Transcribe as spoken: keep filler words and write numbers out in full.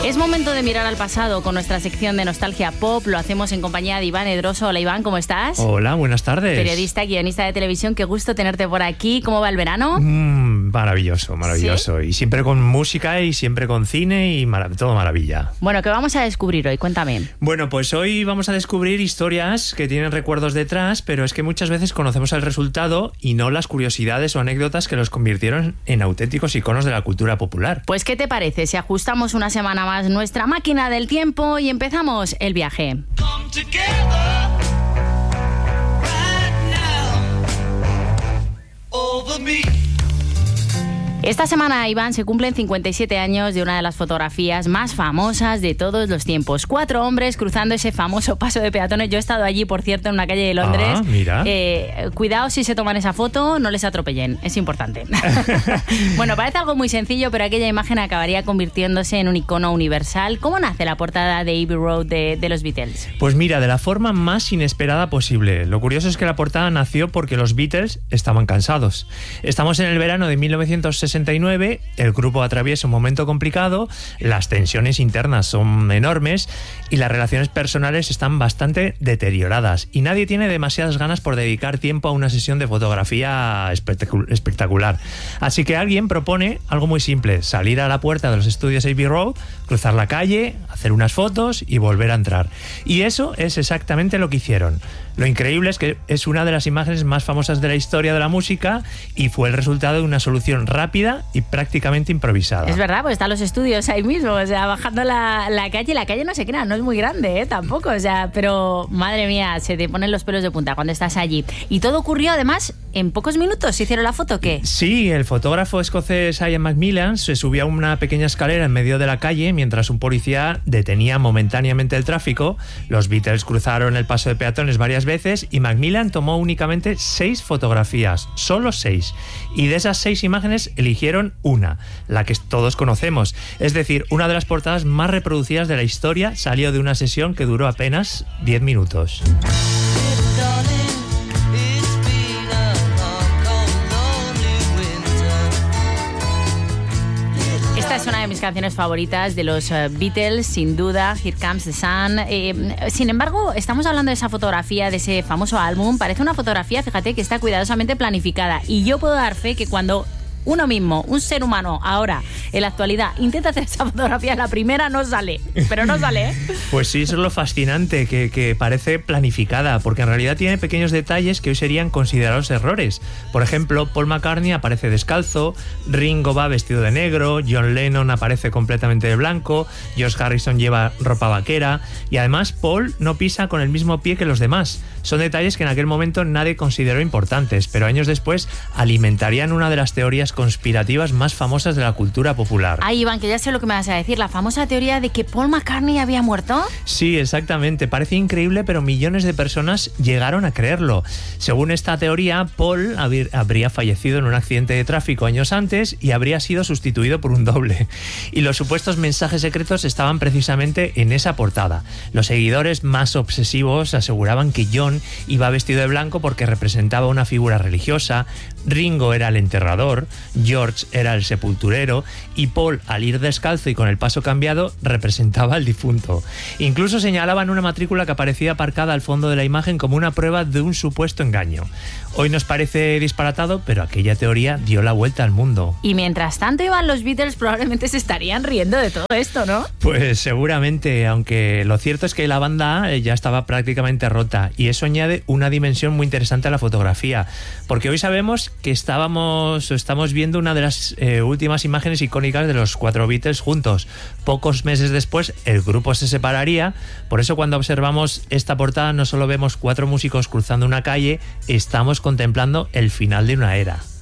Es momento de mirar al pasado con nuestra sección de Nostalgia Pop. Lo hacemos en compañía de Iván Edroso. Hola Iván, ¿cómo estás? Hola, buenas tardes. Periodista, guionista de televisión, qué gusto tenerte por aquí. ¿Cómo va el verano? Mm, maravilloso, maravilloso. ¿Sí? Y siempre con música y siempre con cine y marav- todo maravilla. Bueno, ¿qué vamos a descubrir hoy? Cuéntame. Bueno, pues hoy vamos a descubrir historias que tienen recuerdos detrás, pero es que muchas veces conocemos el resultado y no las curiosidades o anécdotas que los convirtieron en auténticos iconos de la cultura popular. Pues, ¿qué te parece si ajustamos una semana más nuestra máquina del tiempo y empezamos el viaje? Come together right now over me. Esta semana, Iván, se cumplen cincuenta y siete años de una de las fotografías más famosas de todos los tiempos. Cuatro hombres cruzando ese famoso paso de peatones. Yo he estado allí, por cierto, en una calle de Londres. Ah, mira. Eh, cuidado si se toman esa foto, no les atropellen. Es importante. Bueno, parece algo muy sencillo, pero aquella imagen acabaría convirtiéndose en un icono universal. ¿Cómo nace la portada de Abbey Road de, de los Beatles? Pues mira, de la forma más inesperada posible. Lo curioso es que la portada nació porque los Beatles estaban cansados. Estamos en el verano de mil novecientos sesenta y nueve, el grupo atraviesa un momento complicado, las tensiones internas son enormes y las relaciones personales están bastante deterioradas y nadie tiene demasiadas ganas por dedicar tiempo a una sesión de fotografía espectacu- espectacular. Así que alguien propone algo muy simple: salir a la puerta de los estudios Abbey Road, cruzar la calle, hacer unas fotos y volver a entrar. Y eso es exactamente lo que hicieron. Lo increíble es que es una de las imágenes más famosas de la historia de la música y fue el resultado de una solución rápida y prácticamente improvisada. Es verdad, pues están los estudios ahí mismo, o sea, bajando la, la calle. La calle no se crea, no es muy grande, ¿eh? Tampoco, o sea, pero madre mía, se te ponen los pelos de punta cuando estás allí. Y todo ocurrió, además, en pocos minutos. ¿Se hicieron la foto o qué? Sí, el fotógrafo escocés Ian Macmillan se subió a una pequeña escalera en medio de la calle mientras un policía detenía momentáneamente el tráfico. Los Beatles cruzaron el paso de peatones varias veces y Macmillan tomó únicamente seis fotografías, solo seis. Y de esas seis imágenes eligieron una, la que todos conocemos. Es decir, una de las portadas más reproducidas de la historia salió de una sesión que duró apenas diez minutos. Esta es una de mis canciones favoritas de los uh, Beatles, sin duda, Here Comes the Sun. Eh, sin embargo, estamos hablando de esa fotografía, de ese famoso álbum. Parece una fotografía, fíjate, que está cuidadosamente planificada. Y yo puedo dar fe que cuando uno mismo, un ser humano, ahora, en la actualidad, intenta hacer esa fotografía, la primera no sale, pero no sale, ¿eh? Pues sí, eso es lo fascinante, que, que parece planificada, porque en realidad tiene pequeños detalles que hoy serían considerados errores. Por ejemplo, Paul McCartney aparece descalzo, Ringo va vestido de negro, John Lennon aparece completamente de blanco, George Harrison lleva ropa vaquera y además Paul no pisa con el mismo pie que los demás. Son detalles que en aquel momento nadie consideró importantes, pero años después alimentarían una de las teorías conspirativas más famosas de la cultura popular. Ay, Iván, que ya sé lo que me vas a decir. ¿La famosa teoría de que Paul McCartney había muerto? Sí, exactamente. Parece increíble, pero millones de personas llegaron a creerlo. Según esta teoría, Paul habir, habría fallecido en un accidente de tráfico años antes y habría sido sustituido por un doble. Y los supuestos mensajes secretos estaban precisamente en esa portada. Los seguidores más obsesivos aseguraban que John iba vestido de blanco porque representaba una figura religiosa, Ringo era el enterrador, George era el sepulturero y Paul, al ir descalzo y con el paso cambiado, representaba al difunto. Incluso señalaban una matrícula que aparecía aparcada al fondo de la imagen como una prueba de un supuesto engaño. Hoy nos parece disparatado, pero aquella teoría dio la vuelta al mundo. Y mientras tanto, Iván, los Beatles probablemente se estarían riendo de todo esto, ¿no? Pues seguramente, aunque lo cierto es que la banda ya estaba prácticamente rota y eso añade una dimensión muy interesante a la fotografía, porque hoy sabemos que estábamos o estamos viendo una de las eh, últimas imágenes icónicas de los cuatro Beatles juntos. Pocos meses después el grupo se separaría, por eso cuando observamos esta portada no solo vemos cuatro músicos cruzando una calle, estamos contemplando el final de una era.